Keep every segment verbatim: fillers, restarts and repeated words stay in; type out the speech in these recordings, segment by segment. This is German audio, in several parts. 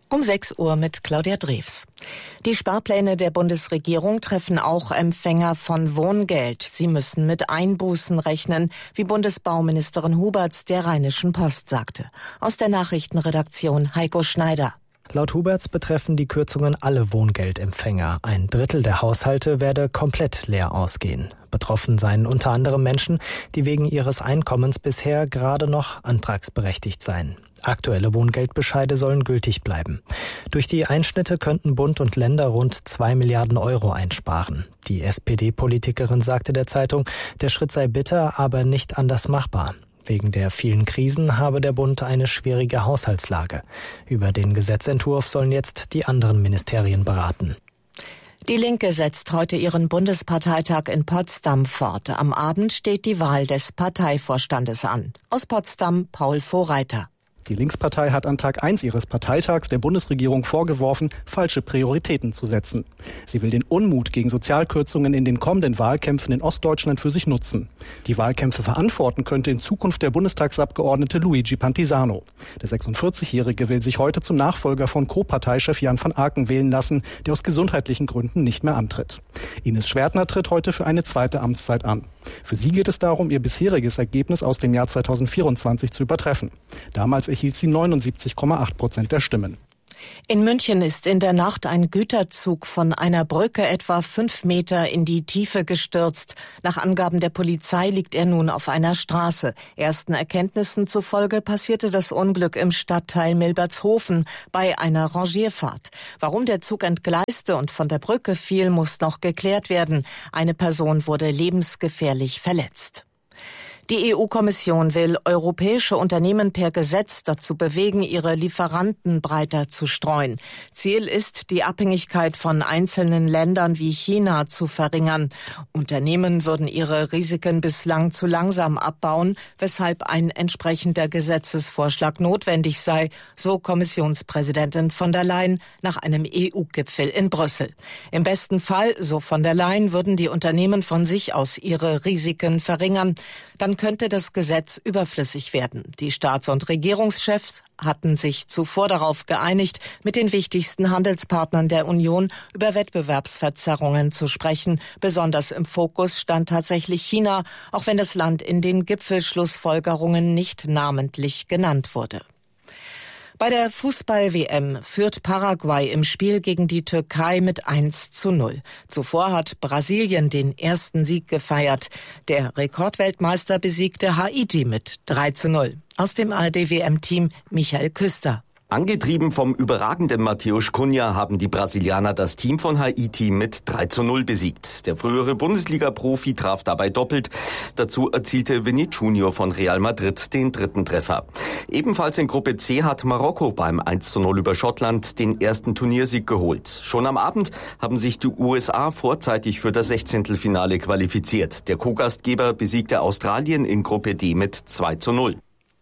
Um sechs Uhr mit Claudia Drews. Die Sparpläne der Bundesregierung treffen auch Empfänger von Wohngeld. Sie müssen mit Einbußen rechnen, wie Bundesbauministerin Huberts der Rheinischen Post sagte. Aus der Nachrichtenredaktion Heiko Schneider. Laut Huberts betreffen die Kürzungen alle Wohngeldempfänger. Ein Drittel der Haushalte werde komplett leer ausgehen. Betroffen seien unter anderem Menschen, die wegen ihres Einkommens bisher gerade noch antragsberechtigt seien. Aktuelle Wohngeldbescheide sollen gültig bleiben. Durch die Einschnitte könnten Bund und Länder rund zwei Milliarden Euro einsparen. Die S P D-Politikerin sagte der Zeitung, der Schritt sei bitter, aber nicht anders machbar. Wegen der vielen Krisen habe der Bund eine schwierige Haushaltslage. Über den Gesetzentwurf sollen jetzt die anderen Ministerien beraten. Die Linke setzt heute ihren Bundesparteitag in Potsdam fort. Am Abend steht die Wahl des Parteivorstandes an. Aus Potsdam Paul Vorreiter. Die Linkspartei hat an Tag eins ihres Parteitags der Bundesregierung vorgeworfen, falsche Prioritäten zu setzen. Sie will den Unmut gegen Sozialkürzungen in den kommenden Wahlkämpfen in Ostdeutschland für sich nutzen. Die Wahlkämpfe verantworten könnte in Zukunft der Bundestagsabgeordnete Luigi Pantisano. Der sechsundvierzigjährige will sich heute zum Nachfolger von Co-Parteichef Jan van Aken wählen lassen, der aus gesundheitlichen Gründen nicht mehr antritt. Ines Schwertner tritt heute für eine zweite Amtszeit an. Für sie geht es darum, ihr bisheriges Ergebnis aus dem Jahr zweitausendvierundzwanzig zu übertreffen. Damals erhielt sie neunundsiebzig Komma acht Prozent der Stimmen. In München ist in der Nacht ein Güterzug von einer Brücke etwa fünf Meter in die Tiefe gestürzt. Nach Angaben der Polizei liegt er nun auf einer Straße. Ersten Erkenntnissen zufolge passierte das Unglück im Stadtteil Milbertshofen bei einer Rangierfahrt. Warum der Zug entgleiste und von der Brücke fiel, muss noch geklärt werden. Eine Person wurde lebensgefährlich verletzt. Die E U-Kommission will europäische Unternehmen per Gesetz dazu bewegen, ihre Lieferanten breiter zu streuen. Ziel ist, die Abhängigkeit von einzelnen Ländern wie China zu verringern. Unternehmen würden ihre Risiken bislang zu langsam abbauen, weshalb ein entsprechender Gesetzesvorschlag notwendig sei, so Kommissionspräsidentin von der Leyen nach einem E U-Gipfel in Brüssel. Im besten Fall, so von der Leyen, würden die Unternehmen von sich aus ihre Risiken verringern. Dann könnte das Gesetz überflüssig werden. Die Staats- und Regierungschefs hatten sich zuvor darauf geeinigt, mit den wichtigsten Handelspartnern der Union über Wettbewerbsverzerrungen zu sprechen. Besonders im Fokus stand tatsächlich China, auch wenn das Land in den Gipfelschlussfolgerungen nicht namentlich genannt wurde. Bei der Fußball-W M führt Paraguay im Spiel gegen die Türkei mit eins zu null. Zuvor hat Brasilien den ersten Sieg gefeiert. Der Rekordweltmeister besiegte Haiti mit drei zu null. Aus dem A R D-W M-Team Michael Küster. Angetrieben vom überragenden Matheus Cunha haben die Brasilianer das Team von Haiti mit drei zu null besiegt. Der frühere Bundesliga-Profi traf dabei doppelt. Dazu erzielte Vini Junior von Real Madrid den dritten Treffer. Ebenfalls in Gruppe C hat Marokko beim eins zu null über Schottland den ersten Turniersieg geholt. Schon am Abend haben sich die U S A vorzeitig für das Sechzehntelfinale qualifiziert. Der Co-Gastgeber besiegte Australien in Gruppe D mit zwei zu null.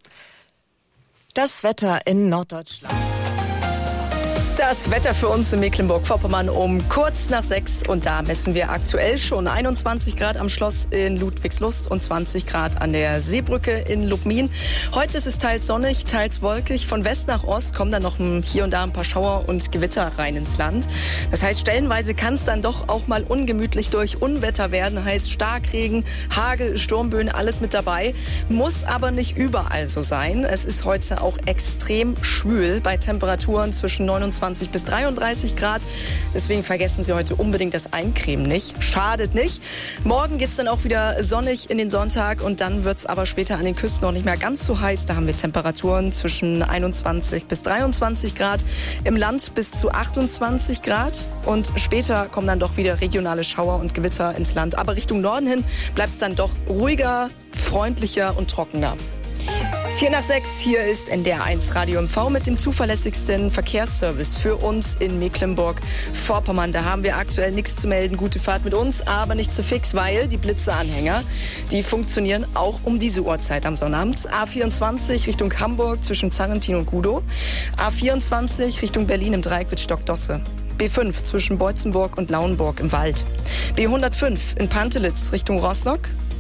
Das Wetter in Norddeutschland. Das Wetter für uns in Mecklenburg-Vorpommern um kurz nach sechs. Und da messen wir aktuell schon einundzwanzig Grad am Schloss in Ludwigslust und zwanzig Grad an der Seebrücke in Lubmin. Heute ist es teils sonnig, teils wolkig. Von West nach Ost kommen dann noch hier und da ein paar Schauer und Gewitter rein ins Land. Das heißt, stellenweise kann es dann doch auch mal ungemütlich durch Unwetter werden. Heißt Starkregen, Hagel, Sturmböen, alles mit dabei. Muss aber nicht überall so sein. Es ist heute auch extrem schwül bei Temperaturen zwischen neunundzwanzig bis dreiunddreißig Grad. Deswegen vergessen Sie heute unbedingt das Eincremen nicht. Schadet nicht. Morgen geht's dann auch wieder sonnig in den Sonntag und dann wird's aber später an den Küsten noch nicht mehr ganz so heiß. Da haben wir Temperaturen zwischen einundzwanzig bis dreiundzwanzig Grad. Im Land bis zu achtundzwanzig Grad. Und später kommen dann doch wieder regionale Schauer und Gewitter ins Land. Aber Richtung Norden hin bleibt's dann doch ruhiger, freundlicher und trockener. Vier nach sechs, hier ist N D R eins Radio M V mit dem zuverlässigsten Verkehrsservice für uns in Mecklenburg-Vorpommern. Da haben wir aktuell nichts zu melden. Gute Fahrt mit uns, aber nicht zu fix, weil die Blitzeanhänger, die funktionieren auch um diese Uhrzeit am Sonnabend. A vierundzwanzig Richtung Hamburg zwischen Zarrentin und Gudow. A vierundzwanzig Richtung Berlin im Dreieck mit Stockdosse. B fünf zwischen Beutzenburg und Lauenburg im Wald. B hundertfünf in Pantelitz Richtung Rostock.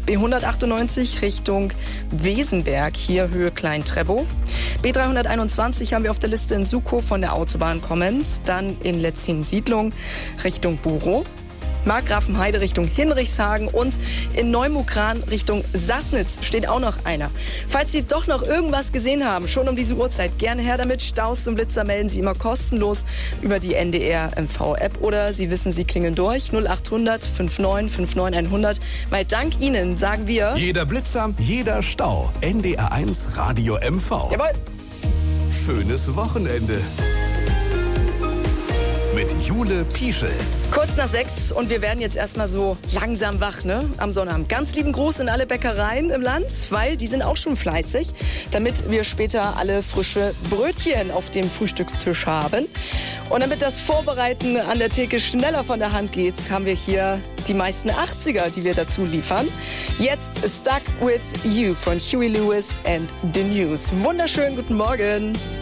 B hundertachtundneunzig Richtung Wesenberg, hier Höhe Klein-Treppow. B dreihunderteinundzwanzig haben wir auf der Liste in Sukow von der Autobahn kommend, dann in Letzin-Siedlung Richtung Burow. Markgrafenheide Richtung Hinrichshagen und in Neumukran Richtung Sassnitz steht auch noch einer. Falls Sie doch noch irgendwas gesehen haben, schon um diese Uhrzeit, gerne her damit. Staus zum Blitzer melden Sie immer kostenlos über die N D R M V-App oder Sie wissen, Sie klingeln durch null achthundert neunundfünfzig neunundfünfzig hundert, weil dank Ihnen sagen wir... Jeder Blitzer, jeder Stau. N D R eins Radio M V. Jawohl. Schönes Wochenende. Mit Jule Pieschel. Kurz nach sechs und wir werden jetzt erstmal so langsam wach, ne? Am Sonnabend. Ganz lieben Gruß in alle Bäckereien im Land, weil die sind auch schon fleißig, damit wir später alle frische Brötchen auf dem Frühstückstisch haben. Und damit das Vorbereiten an der Theke schneller von der Hand geht, haben wir hier die meisten achtziger, die wir dazu liefern. Jetzt Stuck With You von Huey Lewis and the News. Wunderschönen guten Morgen.